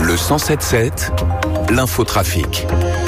Le 107.7, l'infotrafic.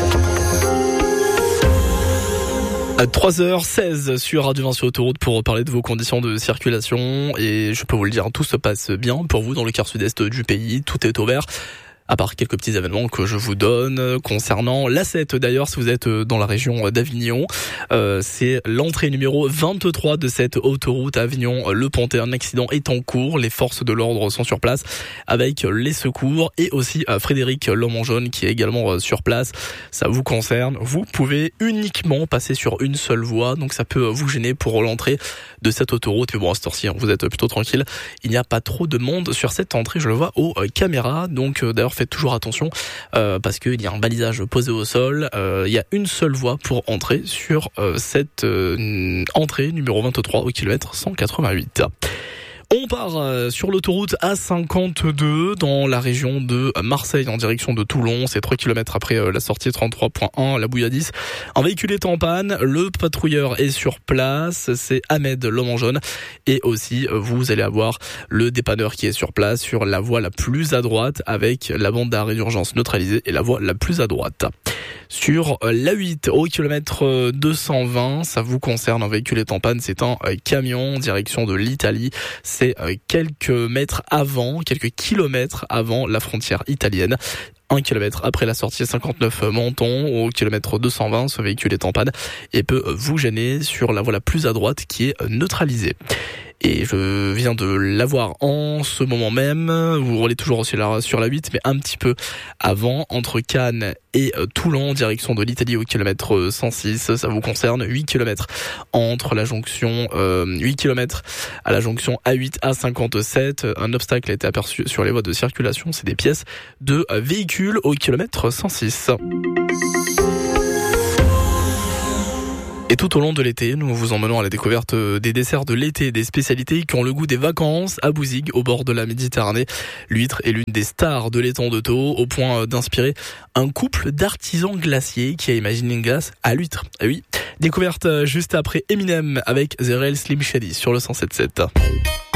À 3h16 sur Radio Vinci Autoroute pour parler de vos conditions de circulation. Et je peux vous le dire, tout se passe bien pour vous dans le quart sud-est du pays. Tout est ouvert. À part quelques petits événements que je vous donne concernant l'A7 d'ailleurs, si vous êtes dans la région d'Avignon, c'est l'entrée numéro 23 de cette autoroute à Avignon. Le Pontet, un accident est en cours, les forces de l'ordre sont sur place avec les secours et aussi Frédéric Lomonjaune qui est également sur place. Ça vous concerne, vous pouvez uniquement passer sur une seule voie, donc ça peut vous gêner pour l'entrée de cette autoroute. Mais bon, à cette heure-ci, vous êtes plutôt tranquille, il n'y a pas trop de monde sur cette entrée, je le vois aux caméras, donc d'ailleurs faites toujours attention parce qu'il y a un balisage posé au sol. Il y a une seule voie pour entrer sur cette entrée numéro 23 au kilomètre 188. On part sur l'autoroute A52 dans la région de Marseille en direction de Toulon. C'est 3 km après la sortie 33.1, la Bouilladis. Un véhicule est en panne, le patrouilleur est sur place, c'est Ahmed Lomonjaune. Et aussi, vous allez avoir le dépanneur qui est sur place sur la voie la plus à droite avec la bande d'arrêt d'urgence neutralisée et la voie la plus à droite. Sur l'A8 au kilomètre 220, ça vous concerne, un véhicule est en panne, c'est un camion en direction de l'Italie. C'est quelques kilomètres avant la frontière italienne. 1 kilomètre après la sortie 59 Menton, au kilomètre 220, ce véhicule est en panne et peut vous gêner sur la voie la plus à droite qui est neutralisée. Et je viens de l'avoir en ce moment même. Vous roulez toujours aussi sur la 8, mais un petit peu avant, entre Cannes et Toulon, en direction de l'Italie au kilomètre 106. Ça vous concerne, 8 km entre la jonction, 8 km à la jonction A8 A57. Un obstacle a été aperçu sur les voies de circulation. C'est des pièces de véhicules au kilomètre 106. Et tout au long de l'été, nous vous emmenons à la découverte des desserts de l'été, des spécialités qui ont le goût des vacances à Bouzigues, au bord de la Méditerranée. L'huître est l'une des stars de l'étang de Thau, au point d'inspirer un couple d'artisans glaciers qui a imaginé une glace à l'huître. Ah oui, découverte juste après Eminem avec The Real Slim Shady sur le 107.7.